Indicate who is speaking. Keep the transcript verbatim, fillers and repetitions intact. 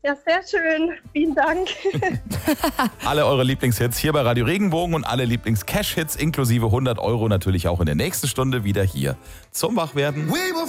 Speaker 1: Ja, sehr schön. Vielen Dank.
Speaker 2: Alle eure Lieblingshits hier bei Radio Regenbogen und alle Lieblings-Cash-Hits inklusive hundert Euro natürlich auch in der nächsten Stunde wieder hier zum Wachwerden.